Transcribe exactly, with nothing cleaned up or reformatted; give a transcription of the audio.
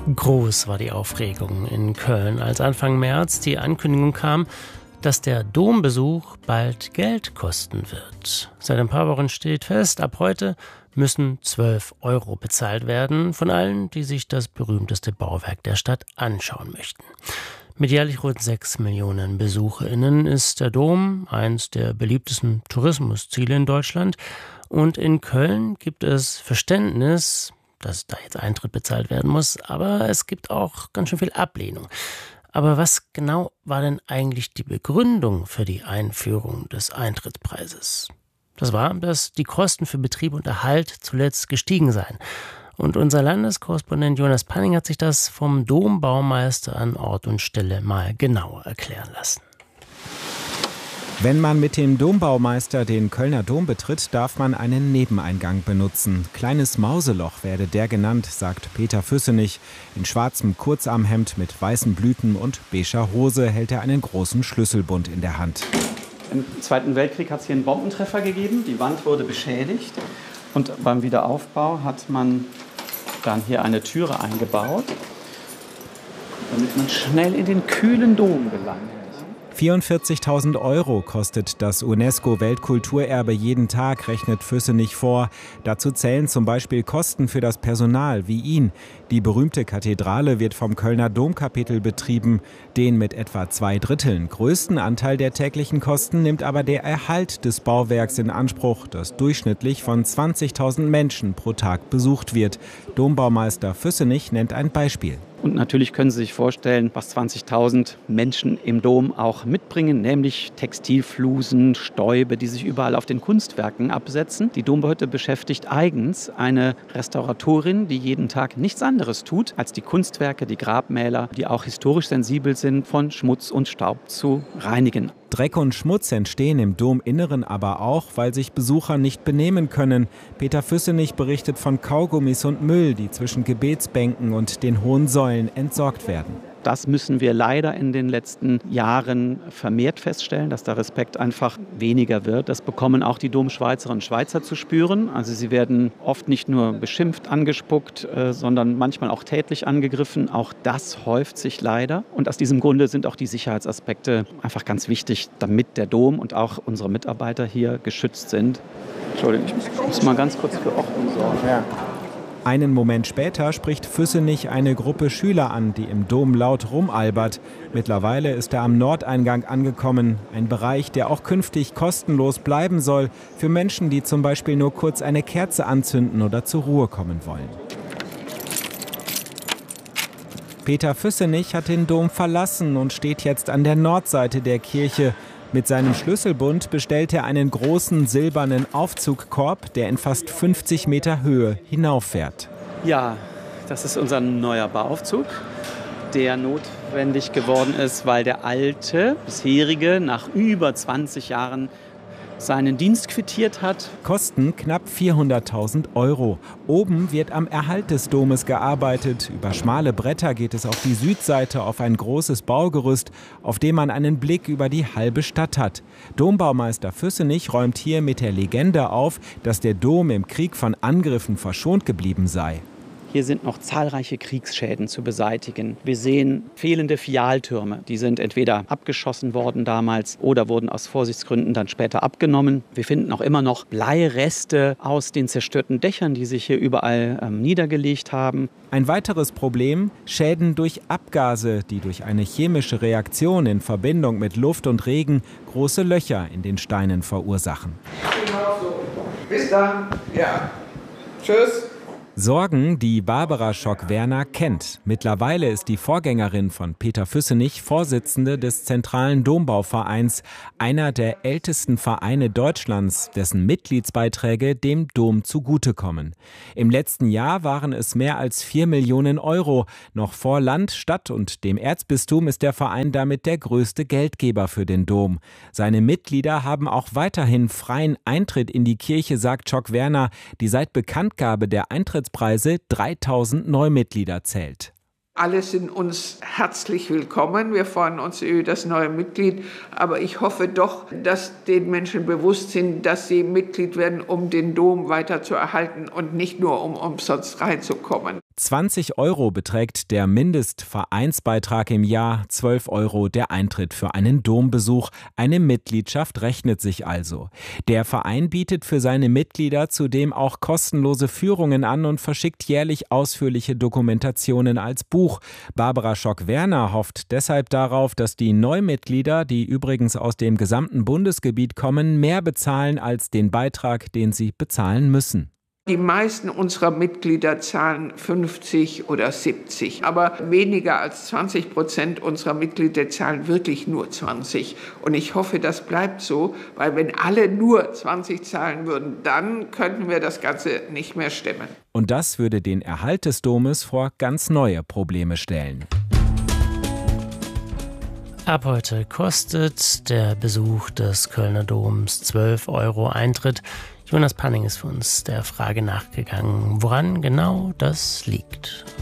Groß war die Aufregung in Köln, als Anfang März die Ankündigung kam, dass der Dombesuch bald Geld kosten wird. Seit ein paar Wochen steht fest, ab heute müssen zwölf Euro bezahlt werden von allen, die sich das berühmteste Bauwerk der Stadt anschauen möchten. Mit jährlich rund sechs Millionen BesucherInnen ist der Dom eins der beliebtesten Tourismusziele in Deutschland. Und in Köln gibt es Verständnis, dass da jetzt Eintritt bezahlt werden muss, aber es gibt auch ganz schön viel Ablehnung. Aber was genau war denn eigentlich die Begründung für die Einführung des Eintrittspreises? Das war, dass die Kosten für Betrieb und Erhalt zuletzt gestiegen seien. Und unser Landeskorrespondent Jonas Panning hat sich das vom Dombaumeister an Ort und Stelle mal genauer erklären lassen. Wenn man mit dem Dombaumeister den Kölner Dom betritt, darf man einen Nebeneingang benutzen. Kleines Mauseloch werde der genannt, sagt Peter Füssenich. In schwarzem Kurzarmhemd mit weißen Blüten und beiger Hose hält er einen großen Schlüsselbund in der Hand. Im Zweiten Weltkrieg hat es hier einen Bombentreffer gegeben. Die Wand wurde beschädigt. Und beim Wiederaufbau hat man dann hier eine Türe eingebaut, damit man schnell in den kühlen Dom gelangt. vierundvierzigtausend Euro kostet das UNESCO-Weltkulturerbe jeden Tag, rechnet Füssenich vor. Dazu zählen zum Beispiel Kosten für das Personal wie ihn. Die berühmte Kathedrale wird vom Kölner Domkapitel betrieben. Den mit etwa zwei Dritteln größten Anteil der täglichen Kosten nimmt aber der Erhalt des Bauwerks in Anspruch, das durchschnittlich von zwanzigtausend Menschen pro Tag besucht wird. Dombaumeister Füssenich nennt ein Beispiel. Und natürlich können Sie sich vorstellen, was zwanzigtausend Menschen im Dom auch mitbringen, nämlich Textilflusen, Stäube, die sich überall auf den Kunstwerken absetzen. Die Dombehörde beschäftigt eigens eine Restauratorin, die jeden Tag nichts anderes tut, als die Kunstwerke, die Grabmäler, die auch historisch sensibel sind, von Schmutz und Staub zu reinigen. Dreck und Schmutz entstehen im Dominneren aber auch, weil sich Besucher nicht benehmen können. Peter Füssenich berichtet von Kaugummis und Müll, die zwischen Gebetsbänken und den hohen Säulen entsorgt werden. Das müssen wir leider in den letzten Jahren vermehrt feststellen, dass der Respekt einfach weniger wird. Das bekommen auch die Domschweizerinnen und Schweizer zu spüren. Also sie werden oft nicht nur beschimpft, angespuckt, äh, sondern manchmal auch tätlich angegriffen. Auch das häuft sich leider. Und aus diesem Grunde sind auch die Sicherheitsaspekte einfach ganz wichtig, damit der Dom und auch unsere Mitarbeiter hier geschützt sind. Entschuldigung, ich muss mal ganz kurz für Ordnung sorgen. Ja. Einen Moment später spricht Füssenich eine Gruppe Schüler an, die im Dom laut rumalbert. Mittlerweile ist er am Nordeingang angekommen, ein Bereich, der auch künftig kostenlos bleiben soll für Menschen, die zum Beispiel nur kurz eine Kerze anzünden oder zur Ruhe kommen wollen. Peter Füssenich hat den Dom verlassen und steht jetzt an der Nordseite der Kirche. Mit seinem Schlüsselbund bestellt er einen großen silbernen Aufzugkorb, der in fast fünfzig Meter Höhe hinauffährt. Ja, das ist unser neuer Bauaufzug, der notwendig geworden ist, weil der alte, bisherige, nach über zwanzig Jahren seinen Dienst quittiert hat. Kosten knapp vierhunderttausend Euro. Oben wird am Erhalt des Domes gearbeitet. Über schmale Bretter geht es auf die Südseite auf ein großes Baugerüst, auf dem man einen Blick über die halbe Stadt hat. Dombaumeister Füssenich räumt hier mit der Legende auf, dass der Dom im Krieg von Angriffen verschont geblieben sei. Hier sind noch zahlreiche Kriegsschäden zu beseitigen. Wir sehen fehlende Fialtürme. Die sind entweder abgeschossen worden damals oder wurden aus Vorsichtsgründen dann später abgenommen. Wir finden auch immer noch Bleireste aus den zerstörten Dächern, die sich hier überall ähm, niedergelegt haben. Ein weiteres Problem: Schäden durch Abgase, die durch eine chemische Reaktion in Verbindung mit Luft und Regen große Löcher in den Steinen verursachen. Bis dann. Ja. Tschüss. Sorgen, die Barbara Schock-Werner kennt. Mittlerweile ist die Vorgängerin von Peter Füssenich Vorsitzende des Zentralen Dombauvereins, einer der ältesten Vereine Deutschlands, dessen Mitgliedsbeiträge dem Dom zugutekommen. Im letzten Jahr waren es mehr als vier Millionen Euro. Noch vor Land, Stadt und dem Erzbistum ist der Verein damit der größte Geldgeber für den Dom. Seine Mitglieder haben auch weiterhin freien Eintritt in die Kirche, sagt Schock-Werner, die seit Bekanntgabe der Eintrittspreise dreitausend Neumitglieder zählt. Alle sind uns herzlich willkommen. Wir freuen uns über das neue Mitglied. Aber ich hoffe doch, dass den Menschen bewusst sind, dass sie Mitglied werden, um den Dom weiter zu erhalten und nicht nur, um umsonst reinzukommen. zwanzig Euro beträgt der Mindestvereinsbeitrag im Jahr, zwölf Euro der Eintritt für einen Dombesuch. Eine Mitgliedschaft rechnet sich also. Der Verein bietet für seine Mitglieder zudem auch kostenlose Führungen an und verschickt jährlich ausführliche Dokumentationen als Buch. Barbara Schock-Werner hofft deshalb darauf, dass die Neumitglieder, die übrigens aus dem gesamten Bundesgebiet kommen, mehr bezahlen als den Beitrag, den sie bezahlen müssen. Die meisten unserer Mitglieder zahlen fünfzig oder siebzig, aber weniger als zwanzig Prozent unserer Mitglieder zahlen wirklich nur zwanzig. Und ich hoffe, das bleibt so, weil wenn alle nur zwanzig zahlen würden, dann könnten wir das Ganze nicht mehr stemmen. Und das würde den Erhalt des Domes vor ganz neue Probleme stellen. Ab heute kostet der Besuch des Kölner Doms zwölf Euro Eintritt. Jonas Panning ist für uns der Frage nachgegangen, woran genau das liegt.